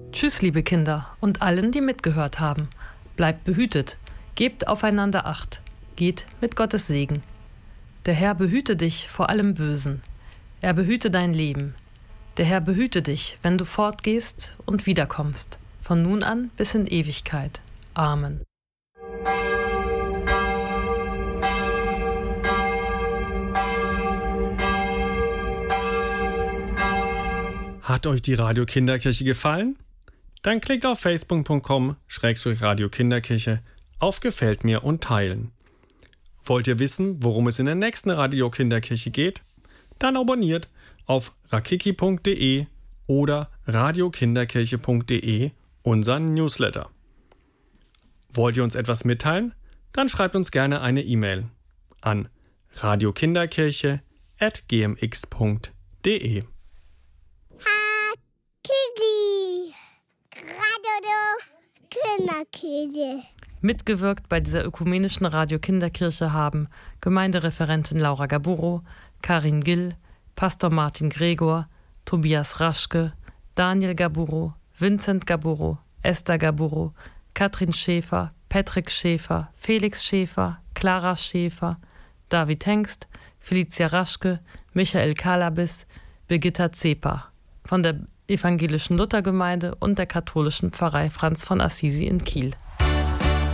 Tschüss, liebe Kinder und allen, die mitgehört haben. Bleibt behütet, gebt aufeinander Acht, geht mit Gottes Segen. Der Herr behüte dich vor allem Bösen. Er behüte dein Leben. Der Herr behüte dich, wenn du fortgehst und wiederkommst, von nun an bis in Ewigkeit. Amen. Hat euch die Radio Kinderkirche gefallen? Dann klickt auf facebook.com/Radio-Kinderkirche auf Gefällt mir und teilen. Wollt ihr wissen, worum es in der nächsten Radio Kinderkirche geht? Dann abonniert auf rakiki.de oder radiokinderkirche.de unseren Newsletter. Wollt ihr uns etwas mitteilen? Dann schreibt uns gerne eine E-Mail an radiokinderkirche@gmx.de. Kinderkirche. Mitgewirkt bei dieser ökumenischen Radio Kinderkirche haben Gemeindereferentin Laura Gaburo, Karin Gill, Pastor Martin Gregor, Tobias Raschke, Daniel Gaburo, Vincent Gaburo, Esther Gaburo, Katrin Schäfer, Patrick Schäfer, Felix Schäfer, Clara Schäfer, David Hengst, Felicia Raschke, Michael Kalabis, Birgitta Zepa von der Evangelischen Luthergemeinde und der katholischen Pfarrei Franz von Assisi in Kiel.